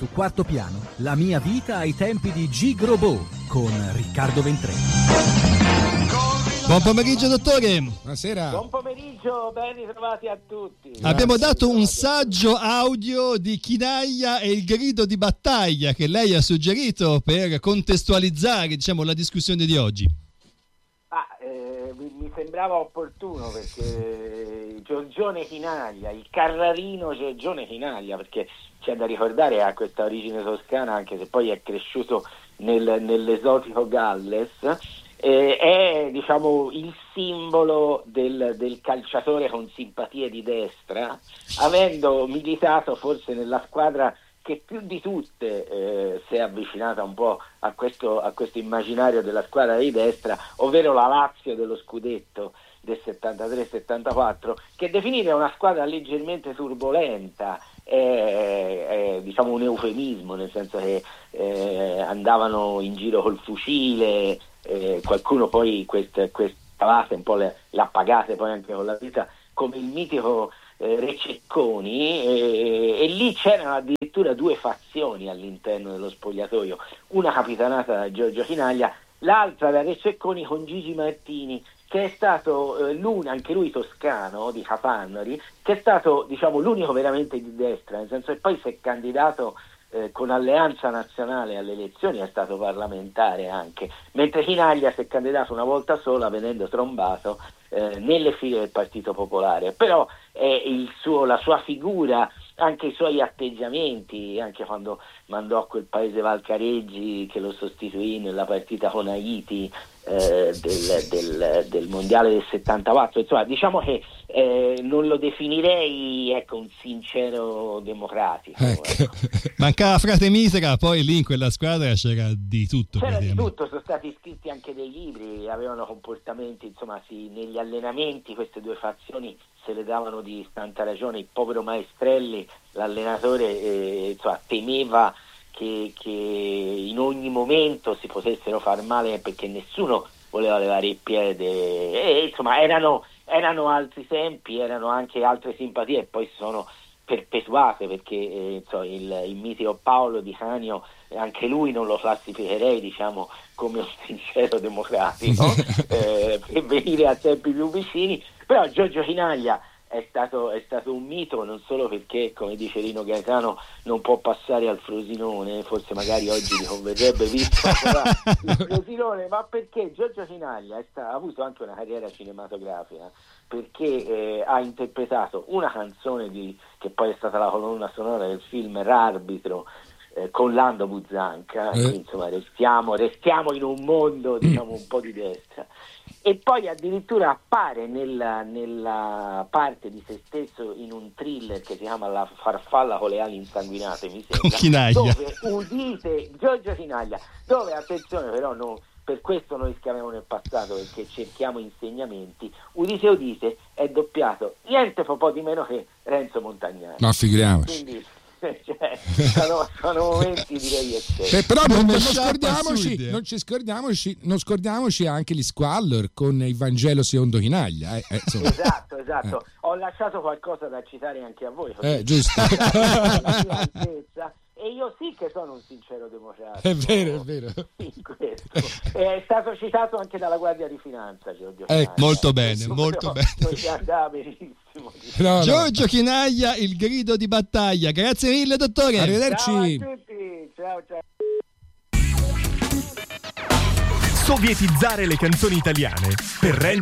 su Quarto Piano, la mia vita ai tempi di Gigrobot con Riccardo Ventrelli. Buon pomeriggio dottore. Buonasera. Buon pomeriggio, ben ritrovati a tutti. Abbiamo dato un saggio audio di Chinaglia e il grido di battaglia che lei ha suggerito per contestualizzare, diciamo, la discussione di oggi. Mi sembrava opportuno perché Giorgione Chinaglia, il Carrarino Giorgione Chinaglia, perché c'è da ricordare ha questa origine toscana anche se poi è cresciuto nell'esotico Galles, è diciamo il simbolo del calciatore con simpatie di destra, avendo militato forse nella squadra che più di tutte si è avvicinata un po' a questo immaginario della squadra di destra, ovvero la Lazio dello scudetto del 73-74, che definire una squadra leggermente turbolenta è diciamo un eufemismo, nel senso che andavano in giro col fucile, qualcuno poi questa base un po' l'ha pagata poi anche con la vita, come il mitico Rececconi, e lì c'erano addirittura due fazioni all'interno dello spogliatoio, una capitanata da Giorgio Chinaglia, l'altra da Rececconi con Gigi Martini, che è stato anche lui toscano di Capannori, che è stato diciamo l'unico veramente di destra, nel senso che poi si è candidato con Alleanza Nazionale alle elezioni, è stato parlamentare anche, mentre Chinaglia si è candidato una volta sola venendo trombato nelle file del Partito Popolare. Però la sua figura, anche i suoi atteggiamenti, anche quando mandò a quel paese Valcareggi che lo sostituì nella partita con Haiti del mondiale del 74, insomma diciamo che non lo definirei un sincero democratico. Mancava Frate Misera, poi lì in quella squadra c'era di tutto. C'era di tutto, sono stati scritti anche dei libri, avevano comportamenti, insomma negli allenamenti queste due fazioni se le davano di tanta ragione. Il povero Maestrelli, l'allenatore, temeva che in ogni momento si potessero far male perché nessuno voleva levare il piede, insomma erano altri tempi, erano anche altre simpatie e poi si sono perpetuate, perché il mitico Paolo Di Canio, anche lui non lo classificherei diciamo come un sincero democratico per venire a tempi più vicini. Però Giorgio Chinaglia è stato un mito, non solo perché, come dice Rino Gaetano, non può passare al Frosinone, forse magari oggi gli converrebbe visto il Frosinone, ma perché Giorgio Chinaglia ha avuto anche una carriera cinematografica, perché ha interpretato una canzone che poi è stata la colonna sonora del film L'arbitro, con Lando Buzzanca, insomma restiamo in un mondo diciamo un po' di destra, e poi addirittura appare nella parte di se stesso in un thriller che si chiama La farfalla con le ali insanguinate, mi sembra, dove udite Giorgio Chinaglia, dove attenzione però per questo noi schiaviamo nel passato, perché cerchiamo insegnamenti, udite è doppiato niente po' di meno che Renzo Montagnani. Ma figuriamoci. Quindi sono momenti direi eccezionali. Però non scordiamoci anche gli Squallor con il Vangelo secondo Chinaglia. Esatto. Ho lasciato qualcosa da citare anche a voi. Giusto. E io sì che sono un sincero democratico. È vero. Sì, questo. È stato citato anche dalla Guardia di Finanza, Giorgio. Molto bene, molto bene. Non si andava benissimo. No. Giorgio Chinaglia, il grido di battaglia. Grazie mille, dottore. Arrivederci. Ciao a tutti. Ciao. Sovietizzare le canzoni italiane per